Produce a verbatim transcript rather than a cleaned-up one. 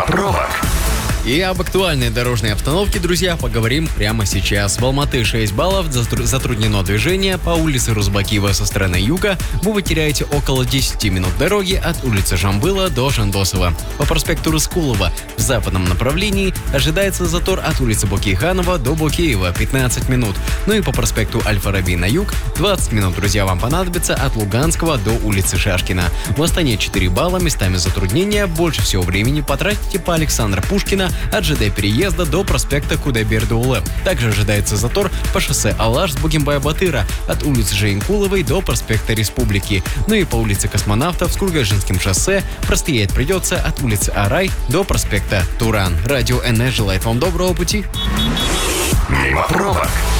пробок. И об актуальной дорожной обстановке, друзья, поговорим прямо сейчас. В Алматы шесть баллов, затруднено движение по улице Рузбакиева со стороны юга. Вы потеряете около десять минут дороги от улицы Жамбыла до Жандосова. По проспекту Рыскулова в западном направлении ожидается затор от улицы Бокейханова до Бокеева пятнадцать минут. Ну и по проспекту Аль-Фараби на юг двадцать минут, друзья, вам понадобится от Луганского до улицы Шашкина. В Астане четыре балла, местами затруднения. Больше всего времени потратите по Александра Пушкина от ЖД переезда до проспекта Кудайберди-Улы. Также ожидается затор по шоссе Алаш с Бугимбая-Батыра от улицы Жейнкуловой до проспекта Республики. Ну и по улице Космонавтов с Кургальжинским шоссе простоять придется от улицы Арай до проспекта Туран. Радио эн желает вам доброго пути. Мимо пробок.